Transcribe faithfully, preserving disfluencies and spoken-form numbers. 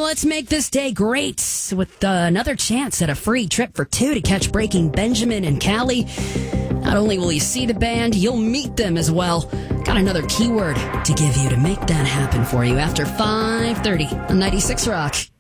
let's make this day great with uh, another chance at a free trip for two to catch Breaking Benjamin and Callie. Not only will you see the band, you'll meet them as well. Got another keyword to give you to make that happen for you after five thirty on ninety-six Rock.